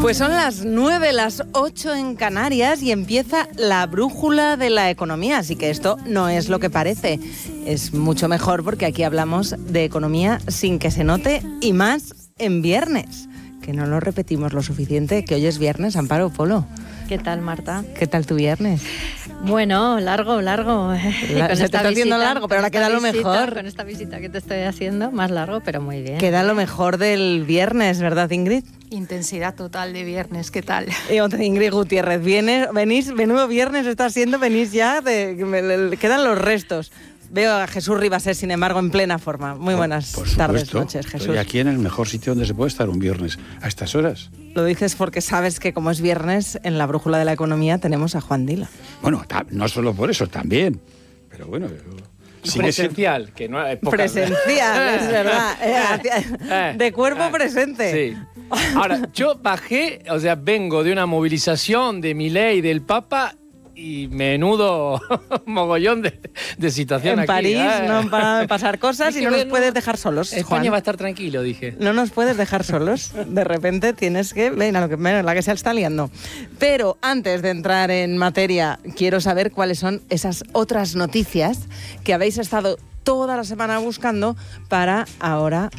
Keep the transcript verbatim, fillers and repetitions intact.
Pues son las nueve, las ocho en Canarias y empieza la brújula de la economía, así que esto no es lo que parece. Es mucho mejor porque aquí hablamos de economía sin que se note y más en viernes, que no lo repetimos lo suficiente, que hoy es viernes. Amparo Polo. ¿Qué tal, Marta? ¿Qué tal tu viernes? Bueno, largo, largo. La, se te está haciendo largo, pero ahora queda lo visita, mejor. Con esta visita que te estoy haciendo, más largo, pero muy bien. Queda lo mejor del viernes, ¿verdad, Ingrid? Intensidad total de viernes, ¿qué tal? Y otra Ingrid Gutiérrez, viene, venís, menudo viernes está siendo, venís ya, de, me, le, quedan los restos. Veo a Jesús Ribasés, sin embargo, en plena forma. Muy buenas por, por tardes, noches, Jesús. Estoy aquí en el mejor sitio donde se puede estar un viernes, a estas horas. Lo dices porque sabes que como es viernes, en la brújula de la economía tenemos a Juan Dila. Bueno, no solo por eso, también. Pero bueno... Sí, presencial, que no hay poca... Presencial, es verdad. De cuerpo presente. Sí. Ahora, yo bajé, o sea, vengo de una movilización de Milei y del Papa y menudo mogollón de, de situación en aquí. En París ¿eh? no han parado de pasar cosas y no nos puedes dejar solos, España Juan. va a estar tranquilo, dije. No nos puedes dejar solos. De repente tienes que... Ven, a lo que, la que se está liando. Pero antes de entrar en materia, quiero saber cuáles son esas otras noticias que habéis estado toda la semana buscando para ahora